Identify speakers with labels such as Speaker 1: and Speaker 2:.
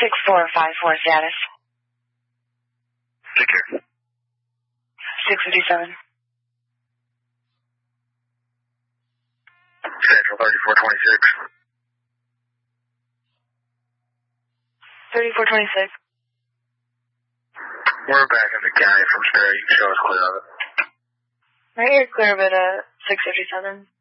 Speaker 1: 6454 status.
Speaker 2: Take care.
Speaker 1: 657.
Speaker 2: Central 3426.
Speaker 1: 3426.
Speaker 2: We're back in the county from Sparrow. You can show us clear of it.
Speaker 1: Right here, clear of it, 657.